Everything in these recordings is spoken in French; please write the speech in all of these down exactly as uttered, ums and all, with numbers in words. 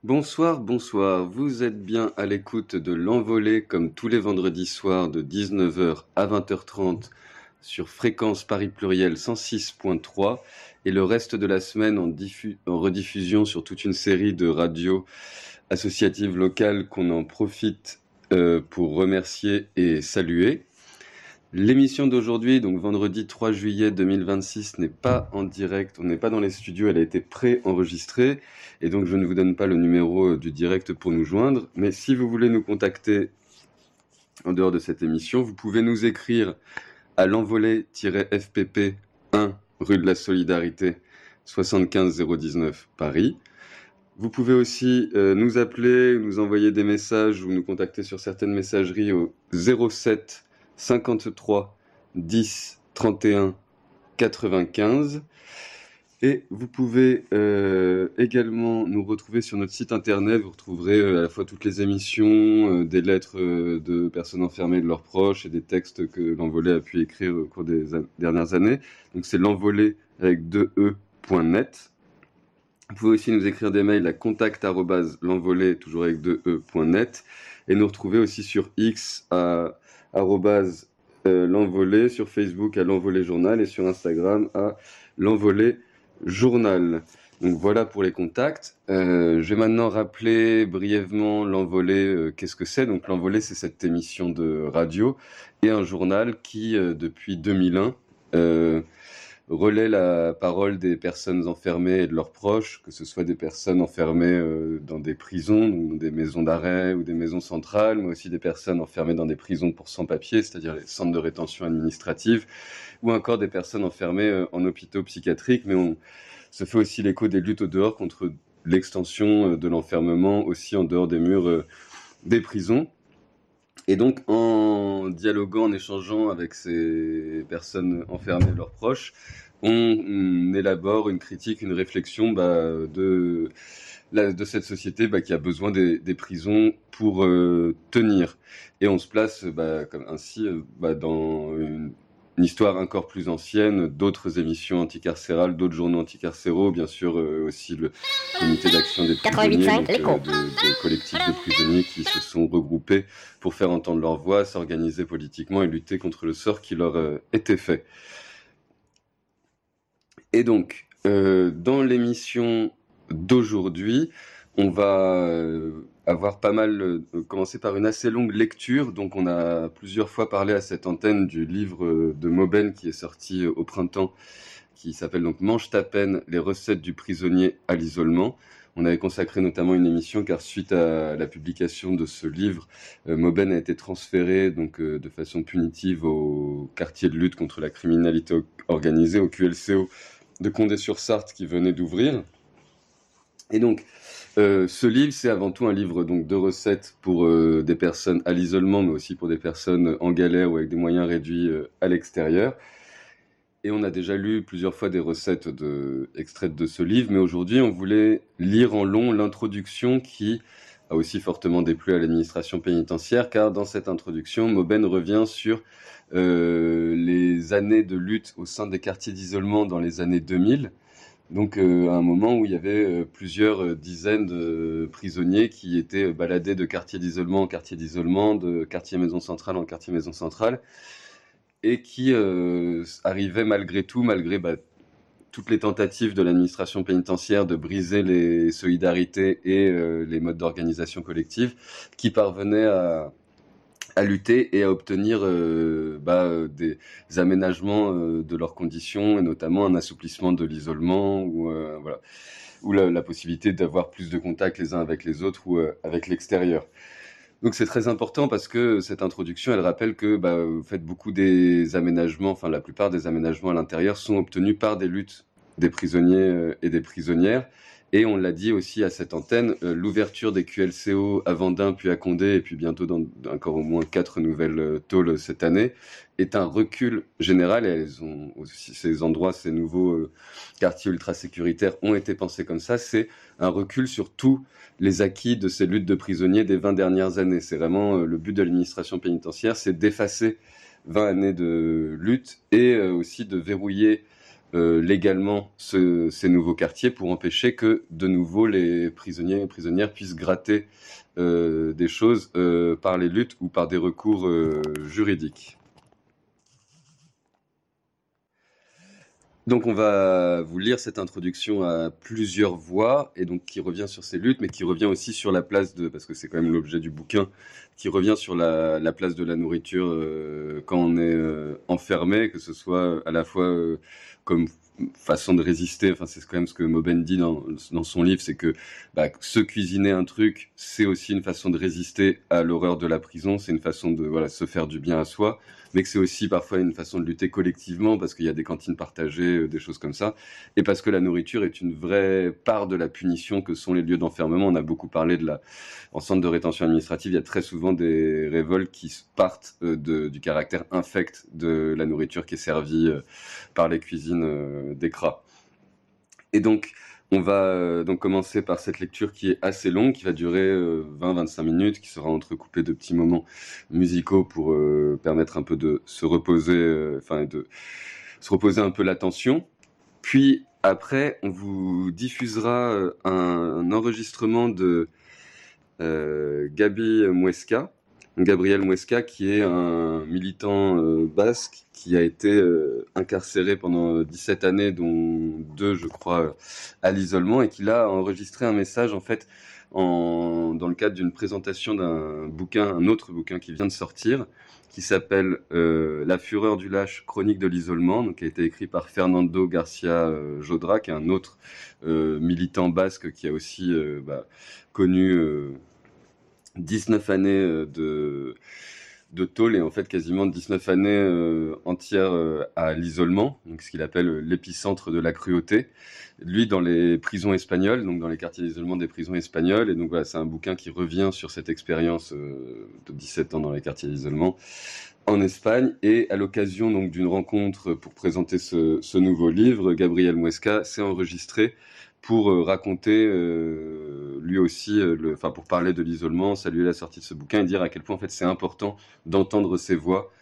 Bonsoir, bonsoir. Vous êtes bien à l'écoute de l'Envolée comme tous les vendredis soirs de dix-neuf heures à vingt heures trente sur Fréquence Paris Pluriel cent six point trois et le reste de la semaine en, diffu- en rediffusion sur toute une série de radios associatives locales qu'on en profite euh, pour remercier et saluer. L'émission d'aujourd'hui, donc vendredi trois juillet deux mille vingt-six, n'est pas en direct, on n'est pas dans les studios, elle a été pré-enregistrée, et donc je ne vous donne pas le numéro du direct pour nous joindre, mais si vous voulez nous contacter en dehors de cette émission, vous pouvez nous écrire à l'envolée-F P P un, rue de la Solidarité, soixante-quinze zéro dix-neuf, Paris. Vous pouvez aussi euh, nous appeler, nous envoyer des messages ou nous contacter sur certaines messageries au zéro sept cinquante-trois dix trente et un quatre-vingt-quinze. Et vous pouvez euh, également nous retrouver sur notre site internet. Vous retrouverez euh, à la fois toutes les émissions, euh, des lettres euh, de personnes enfermées de leurs proches et des textes que l'Envolée a pu écrire au cours des a- dernières années. Donc c'est l'envolée avec deux e point net. Vous pouvez aussi nous écrire des mails à contact arobase l'envolée, toujours avec deux e point net, et nous retrouver aussi sur X à arobase euh, l'envolée, sur Facebook à l'envolée journal et sur Instagram à l'envolée journal. Donc voilà pour les contacts. Euh, je vais maintenant rappeler brièvement l'envolée, euh, qu'est-ce que c'est. Donc l'envolée, c'est cette émission de radio et un journal qui, euh, depuis deux mille un, euh, relaie la parole des personnes enfermées et de leurs proches, que ce soit des personnes enfermées euh, dans des prisons, donc des maisons d'arrêt ou des maisons centrales, mais aussi des personnes enfermées dans des prisons pour sans-papiers, c'est-à-dire les centres de rétention administrative, ou encore des personnes enfermées euh, en hôpitaux psychiatriques, mais on se fait aussi l'écho des luttes au dehors contre l'extension euh, de l'enfermement aussi en dehors des murs euh, des prisons. Et donc, en dialoguant, en échangeant avec ces personnes enfermées et leurs proches, on, on élabore une critique, une réflexion bah, de, la, de cette société bah, qui a besoin des, des prisons pour euh, tenir. Et on se place bah, comme ainsi euh, bah, dans une, une histoire encore plus ancienne, d'autres émissions anticarcérales, d'autres journaux anticarcéraux, bien sûr euh, aussi le comité d'action des prisonniers, donc, euh, de, de collectifs de prisonniers qui se sont regroupés pour faire entendre leur voix, s'organiser politiquement et lutter contre le sort qui leur euh, était fait. Et donc, euh, dans l'émission d'aujourd'hui, on va euh, avoir pas mal euh, commencé par une assez longue lecture. Donc, on a plusieurs fois parlé à cette antenne du livre de Maubaine qui est sorti au printemps, qui s'appelle donc Mange ta peine, les recettes du prisonnier à l'isolement. On avait consacré notamment une émission car suite à la publication de ce livre, euh, Maubaine a été transféré donc euh, de façon punitive au quartier de lutte contre la criminalité organisée, au Q L C O de Condé-sur-Sarthe qui venait d'ouvrir. Et donc, euh, ce livre, c'est avant tout un livre donc de recettes pour euh, des personnes à l'isolement, mais aussi pour des personnes en galère ou avec des moyens réduits euh, à l'extérieur. Et on a déjà lu plusieurs fois des recettes de, extraites de ce livre, mais aujourd'hui, on voulait lire en long l'introduction qui a aussi fortement déplu à l'administration pénitentiaire, car dans cette introduction, Maubaine revient sur euh, les années de lutte au sein des quartiers d'isolement dans les années deux mille, donc euh, à un moment où il y avait euh, plusieurs euh, dizaines de prisonniers qui étaient baladés de quartier d'isolement en quartier d'isolement, de quartier maison centrale en quartier maison centrale, et qui euh, arrivait malgré tout, malgré bah, toutes les tentatives de l'administration pénitentiaire de briser les solidarités et euh, les modes d'organisation collective, qui parvenaient à, à lutter et à obtenir euh, bah, des aménagements euh, de leurs conditions, et notamment un assouplissement de l'isolement, ou, euh, voilà, ou la, la possibilité d'avoir plus de contact les uns avec les autres ou euh, avec l'extérieur. Donc c'est très important parce que cette introduction, elle rappelle que bah, vous faites beaucoup des aménagements, enfin la plupart des aménagements à l'intérieur sont obtenus par des luttes des prisonniers euh, et des prisonnières. Et on l'a dit aussi à cette antenne, euh, l'ouverture des Q L C O à Vendin, puis à Condé, et puis bientôt dans encore au moins quatre nouvelles euh, tôles cette année, est un recul général. Et elles ont aussi ces endroits, ces nouveaux euh, quartiers ultra sécuritaires ont été pensés comme ça. C'est un recul sur tous les acquis de ces luttes de prisonniers des vingt dernières années. C'est vraiment euh, le but de l'administration pénitentiaire, c'est d'effacer vingt années de lutte et euh, aussi de verrouiller euh, légalement ce, ces nouveaux quartiers pour empêcher que de nouveau les prisonniers et prisonnières puissent gratter euh, des choses euh, par les luttes ou par des recours euh, juridiques. Donc on va vous lire cette introduction à plusieurs voix, et donc qui revient sur ces luttes, mais qui revient aussi sur la place de, parce que c'est quand même l'objet du bouquin, qui revient sur la, la place de la nourriture euh, quand on est euh, enfermé, que ce soit à la fois euh, comme façon de résister, enfin c'est quand même ce que Mauben dit dans, dans son livre, c'est que bah, se cuisiner un truc, c'est aussi une façon de résister à l'horreur de la prison, c'est une façon de voilà, se faire du bien à soi, mais que c'est aussi parfois une façon de lutter collectivement parce qu'il y a des cantines partagées, euh, des choses comme ça, et parce que la nourriture est une vraie part de la punition que sont les lieux d'enfermement. On a beaucoup parlé de la, en centre de rétention administrative, il y a très souvent des révoltes qui partent euh, de, du caractère infect de la nourriture qui est servie euh, par les cuisines euh, des C R A. Et donc, on va euh, donc commencer par cette lecture qui est assez longue, qui va durer euh, vingt à vingt-cinq minutes, qui sera entrecoupée de petits moments musicaux pour euh, permettre un peu de se reposer, euh, enfin de se reposer un peu l'attention. Puis après, on vous diffusera euh, un, un enregistrement de euh, Gabi Muesca, Gabriel Muesca, qui est un militant euh, basque qui a été euh, incarcéré pendant dix-sept années, dont deux, je crois, à l'isolement, et qui a enregistré un message, en fait, en, dans le cadre d'une présentation d'un bouquin, un autre bouquin qui vient de sortir, qui s'appelle euh, La fureur du lâche, chronique de l'isolement, donc qui a été écrit par Fernando Garcia euh, Jodra, qui est un autre euh, militant basque qui a aussi euh, bah, connu euh, dix-neuf années euh, de de tôle, et en fait quasiment dix-neuf années euh, entières euh, à l'isolement, donc ce qu'il appelle euh, l'épicentre de la cruauté. Lui dans les prisons espagnoles, donc dans les quartiers d'isolement des prisons espagnoles, et donc voilà, c'est un bouquin qui revient sur cette expérience euh, de dix-sept ans dans les quartiers d'isolement en Espagne. Et à l'occasion donc d'une rencontre pour présenter ce, ce nouveau livre, Gabriel Muesca s'est enregistré pour euh, raconter euh, lui aussi, euh, le, enfin pour parler de l'isolement, saluer la sortie de ce bouquin et dire à quel point en fait c'est important d'entendre ces voix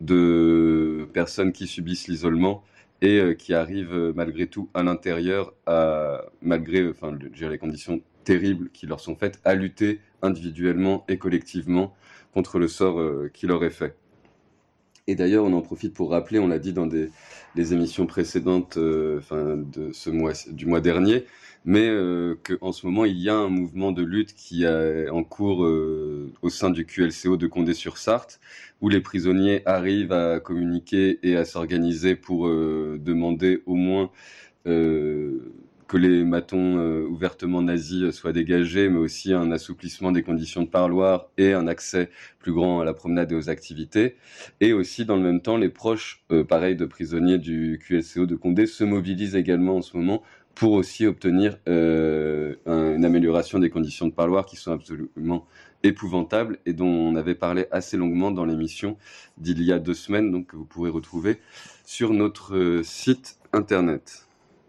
de personnes qui subissent l'isolement et euh, qui arrivent euh, malgré tout à l'intérieur, à, malgré enfin, le, les conditions terribles qui leur sont faites, à lutter individuellement et collectivement contre le sort euh, qui leur est fait. Et d'ailleurs, on en profite pour rappeler, on l'a dit dans des, des émissions précédentes, euh, enfin de ce mois, du mois dernier, mais euh, qu'en ce moment, il y a un mouvement de lutte qui est en cours euh, au sein du Q L C O de Condé-sur-Sarthe, où les prisonniers arrivent à communiquer et à s'organiser pour euh, demander au moins euh, que les matons euh, ouvertement nazis soient dégagés, mais aussi un assouplissement des conditions de parloir et un accès plus grand à la promenade et aux activités. Et aussi, dans le même temps, les proches, euh, pareil, de prisonniers du Q L C O de Condé se mobilisent également en ce moment pour aussi obtenir euh, un, une amélioration des conditions de parloir qui sont absolument épouvantables et dont on avait parlé assez longuement dans l'émission d'il y a deux semaines, donc que vous pourrez retrouver sur notre euh, site internet.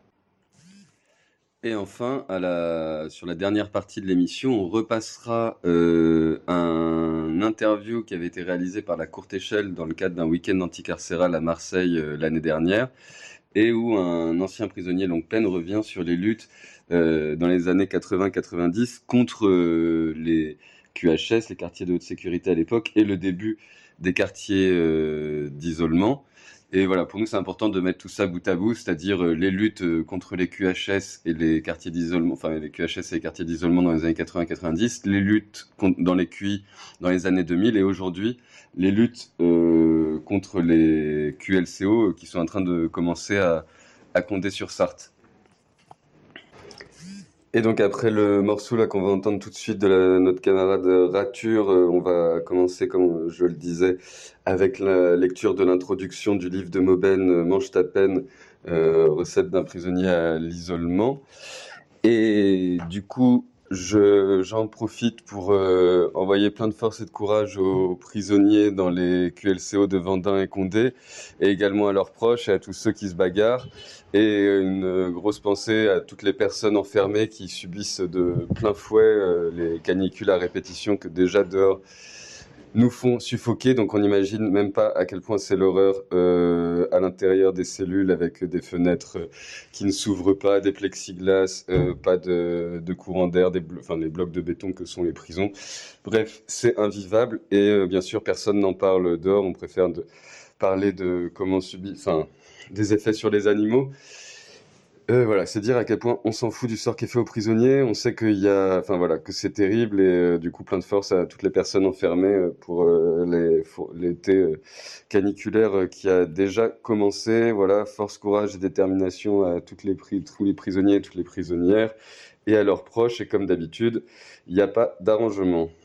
Et enfin, à la, sur la dernière partie de l'émission, on repassera euh, un interview qui avait été réalisé par la Courte Échelle dans le cadre d'un week-end anticarcéral à Marseille euh, l'année dernière, et où un ancien prisonnier longue peine revient sur les luttes euh, dans les années quatre-vingts quatre-vingt-dix contre euh, les Q H S, les quartiers de haute sécurité à l'époque, et le début des quartiers euh, d'isolement. Et voilà, pour nous, c'est important de mettre tout ça bout à bout, c'est-à-dire euh, les luttes euh, contre les Q H S et les quartiers d'isolement, enfin les Q H S et les quartiers d'isolement dans les années quatre-vingts quatre-vingt-dix, les luttes contre, dans les Q I dans les années deux mille, et aujourd'hui, les luttes euh, contre les Q L C O euh, qui sont en train de commencer à, à Condé-sur-Sarthe. Et donc après le morceau là qu'on va entendre tout de suite de la, notre camarade Rature, euh, on va commencer, comme je le disais, avec la lecture de l'introduction du livre de Mauben, euh, Mange ta peine, euh, recette d'un prisonnier à l'isolement. Et du coup, je, j'en profite pour euh, envoyer plein de force et de courage aux prisonniers dans les Q L C O de Vendin et Condé, et également à leurs proches et à tous ceux qui se bagarrent. Et une grosse pensée à toutes les personnes enfermées qui subissent de plein fouet euh, les canicules à répétition, que déjà dehors nous font suffoquer. Donc on n'imagine même pas à quel point c'est l'horreur euh, à l'intérieur des cellules, avec des fenêtres euh, qui ne s'ouvrent pas, des plexiglas, euh, pas de, de courant d'air, des blo- enfin les blocs de béton que sont les prisons. Bref, c'est invivable et euh, bien sûr personne n'en parle dehors. On préfère de parler de comment subir, enfin des effets sur les animaux. Euh, voilà, c'est dire à quel point on s'en fout du sort qui est fait aux prisonniers. On sait qu'il y a, enfin voilà, que c'est terrible et euh, du coup plein de force à toutes les personnes enfermées euh, pour euh, les, pour l'été euh, caniculaire euh, qui a déjà commencé. Voilà, force, courage et détermination à toutes les pri- tous les prisonniers et toutes les prisonnières et à leurs proches. Et comme d'habitude, il n'y a pas d'arrangement.